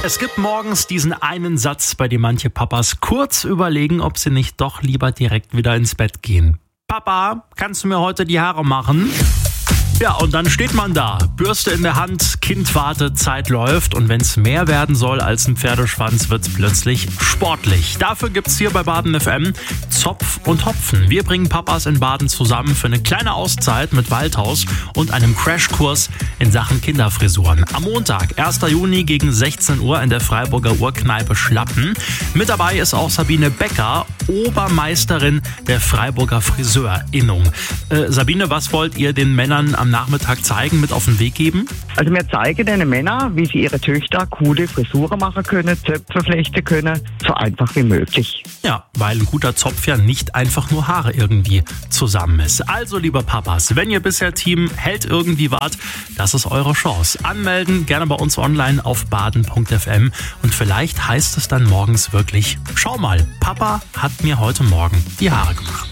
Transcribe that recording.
Es gibt morgens diesen einen Satz, bei dem manche Papas kurz überlegen, ob sie nicht doch lieber direkt wieder ins Bett gehen. Papa, kannst du mir heute die Haare machen? Ja, und dann steht man da, Bürste in der Hand, Kind wartet, Zeit läuft und wenn es mehr werden soll als ein Pferdeschwanz, wird's plötzlich sportlich. Dafür gibt's hier bei Baden FM Zopf und Hopfen. Wir bringen Papas in Baden zusammen für eine kleine Auszeit mit Waldhaus und einem Crashkurs in Sachen Kinderfrisuren. Am Montag, 1. Juni gegen 16 Uhr in der Freiburger Urkneipe Schlappen. Mit dabei ist auch Sabine Becker, Obermeisterin der Freiburger Friseurinnung. Sabine, was wollt ihr den Männern am Nachmittag zeigen, mit auf den Weg geben? Also wir zeigen den Männern, wie sie ihre Töchter coole Frisuren machen können, Zöpfe flechten können, so einfach wie möglich. Ja, weil ein guter Zopf ja nicht einfach nur Haare irgendwie zusammen ist. Also, liebe Papas, wenn ihr bisher Team Held irgendwie wart, das ist eure Chance. Anmelden, gerne bei uns online auf baden.fm und vielleicht heißt es dann morgens wirklich, schau mal, Papa hat mir heute Morgen die Haare gemacht.